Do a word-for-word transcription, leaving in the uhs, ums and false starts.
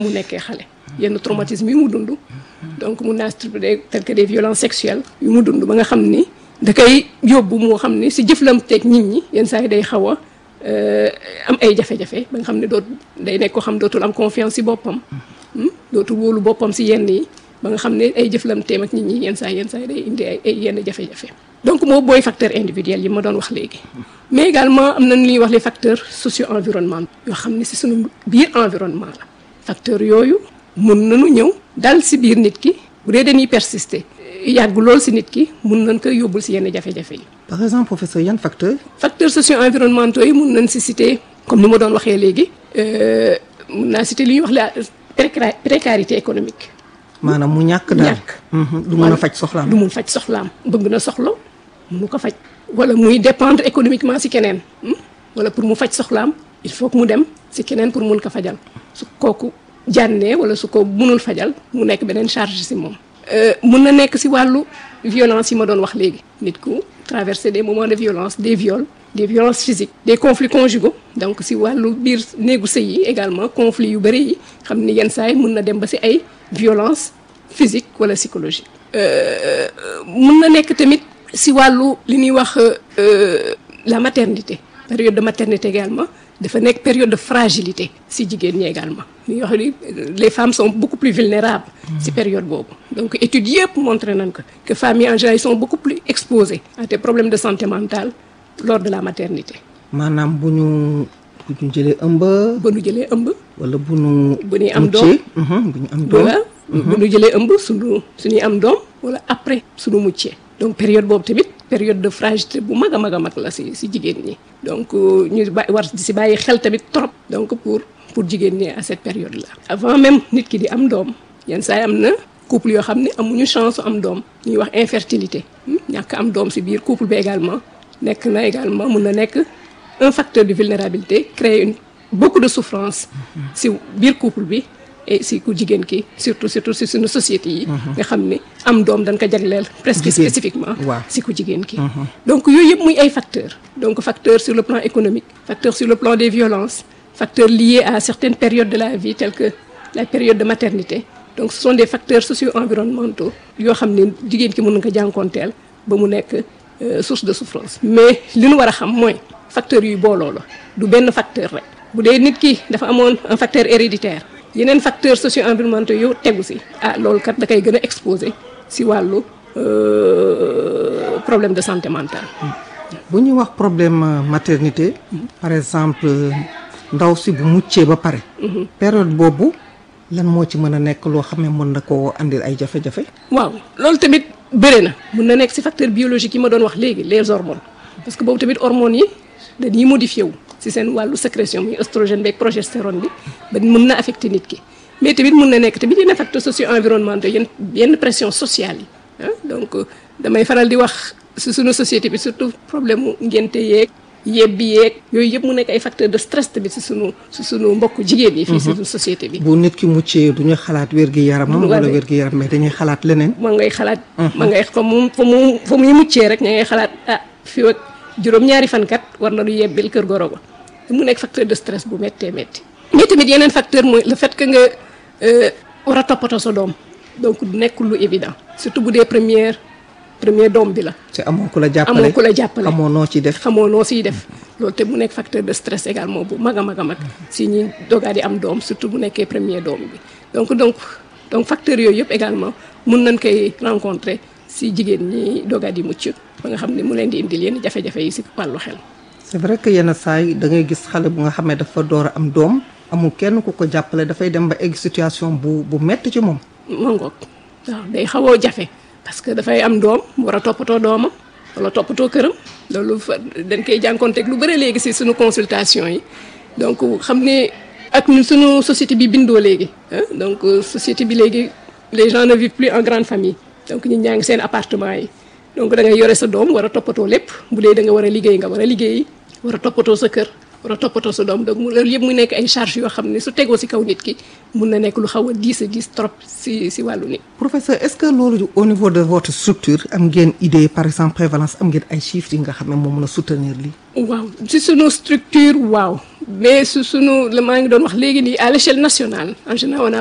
mu nekkee xale yenn traumatisme yi mu dund donc mun naa structuré tel que des violences sexuelles yu mu dund ba nga xam ni da koy yóbbu moo xam ni si jëflanteeg nit ñi yenn saa yi day xaw a am ay jafe-jafe ba nga xam ne doot day nekk ko xam dootul am confiance si boppam dootul wóolu boppam si yenn yi ba nga xam ne ay jëflanteem ak nit ñi yenn saa yenn saa yi day indi ay ay yenn jafe-jafe donc moo booy facteur individuel yi ma doon wax léegi mais également am na lu ñuy wax les facteurs socio-environnementaux yoo xam ne si suñu biir environnement la facteurs yooyu mun nañu ñëw dal si biir nit ki bu dee dañuy persister yàgg lool si nit ki mun nañ ko yóbbul si yenn jafe-jafe yi. par exemple professeur yan facteurs. facteurs socio-environnementaux yi mun nañ si citer comme ni ma doon waxee léegi mun naa citer li ñuy wax la précarité économique. maanaam mu ñàkk daal ñàkk. du mun a faj soxlaam. du mun faj soxlaam bëgg na soxla munu ko faj. wala muy dépendre économiquement si keneen wala pour mu faj soxlaam il faut que mu dem si keneen pour mun ko fajal su kooku jànnee wala su ko munul fajal mu nekk beneen charge si moom. mun na nekk si wàllu violence yi ma doon wax léegi nit ku traverser des moments de violence des viols des violences physiques des conflits conjugaux donc si wàllu biir néegu sëy yi également conflits yu bëri yi xam ni yenn saa yi mun na dem ba si ay violence physique wala psychologique. mun na nekk tamit si wàllu li ñuy wax la maternité période de maternité également dafa nekk période de fragilité si jigéen ñi également li ñuy wax ni les femmes sont beaucoup plus vulnérables si période boobu donc études yëpp montré nañ ko que femmes yi en général sont beaucoup plus exposées à des problèmes de santé mentale lors de la maternité. maanaam bu ñu bu ñu jëlee ëmb. bu ñu jëlee ëmb. wala bu ñu. bu ñuy am doom bu ñu am doom. voilà bu ñu jëlee ëmb suñu suñuy am doom wala après suñu muccee. donc période boobu tamit période de fragilité bu mag a mag a mag la si si jigéen ñi donc ñu ba war di si bàyyi xel tamit trop donc pour pour jigéen ñi à cette période là. avant même nit ki di am doom yenn saa yi am na couple yoo xam ne amuñu chance am doom ñuy wax infertilité ñàkk am doom si biir couple bi également nekk na également mun na nekk un facteur de vulnérabilité créer une beaucoup de souffrance si biir couple bi. et si ku jigéen ki surtout surtout si suñu société yi nga xam ne am doom dañ ko jagleel presque spécifiquement si ku jigéen ki donc yooyu yëpp muy ay facteurs donc facteurs sur le plan économique facteurs sur le plan des violences facteurs liés à certaines périodes de la vie telles que la période de maternité donc ce sont des facteurs socio-environnementaux yoo xam ne jigéen ki mën nga ko jànkoonteel ba mu nekk source de souffrance mais li ñu war a xam mooy facteurs yuy booloo la du benn facteur rek bu dee nit ki dafa amoon un facteur héréditaire yeneen facteurs socio-environnementaux yu tegu si ah loolu kat da koy gën a exposé si wàllu problème de santé mentale. bu ñuy wax problème maternité. par exemple ndaw si bu muccee ba pare. période boobu lan moo ci mën a nekk loo xam ne mën na koo andil ay jafe-jafe. waaw loolu tamit bëri na mun na nekk si facteur biologique yi ma doon wax léegi les hormones parce que boobu tamit hormones yi dañuy modifié wu. si seen wàllu sécrétion muy oestrogène beeg progestérone bi ba mën na affecté nit ki mais tamit mën na nekk tamit yenn facteurs socio-environnementaux yenn yenn pression sociale yi ah donc damay faral di wax si suñu société bi surtout problème mu ngénte yeeg yebbi yeeg yooyu yëpp mu nekk ay facteurs de stress tamit si suñu si suñu mbokk jigéen yi fii si suñu société bi. bu nit ki muccee du ñu xalaat wér-gi-yaramam wala wér-gi-yaram mais dañuy xalaat leneen. ma ngay xalaat. ma ngay fa mu fa mu fa muy muccee rek ña ngay xalaat ah fii ak juróom-ñaari fan kat war na lu yebbil kër goro ba mu nekk facteur de stress bu méttee métti mais tamit yeneen facteur mooy le fait que nga war a toppatoo sa doom donc du nekkul lu évident surtout bu dee première premier doom bi la. te amoo ku la jàppale amoo ku la jàppale xamoo noo ciy def. xamoo noo ciy def loolu te mu nekk facteur de stress également bu mag a mag a mag si ñi dogaa di am doom surtout bu nekkee premier doom bi donc donc donc facteurs yooyu yëpp également mun nañ koy rencontrer si jigéen ñi dogaa di mucc ba nga xam ne mu leen di indil yenn jafe-jafe yi si wàllu xel. c'est vrai que yenn saa yi da ngay gis xale bu nga xam ne dafa door a am doom amul kenn ku ko jàppale dafay dem ba egg situation bu bu métti ci moom. ma ngoog waaw day xawoo jafe parce que dafay am doom war a toppatoo doomam wala toppatoo këram loolu fa dañ koy jànkoonteeg lu bëri léegi si suñu consultation yi donc xam ne ak ñun suñu société bi bindoo léegi donc société bi léegi les gens ne vivent plus en grande famille donc ñi ñaa ngi seen appartement yi donc da ngay yore sa doom war a toppatoo lépp bu dee da nga war a liggéey nga war a liggéey war a toppatoo sa kër war a toppatoo sa doom donc mu loolu yëpp mu nekk ay charges yoo xam ne su tegoo si kaw nit ki mun na nekk lu xaw a diis a diis trop si si wàllu nit. professeur est-ce que loolu au niveau de votre structure am ngeen idée par exemple prévalence am ngeen ay chiffres yi nga xam ne moo mën a soutenir lii. waaw si sunu structure waaw mais su sunu la maa ngi doon wax léegi nii à l'échelle nationale en général on a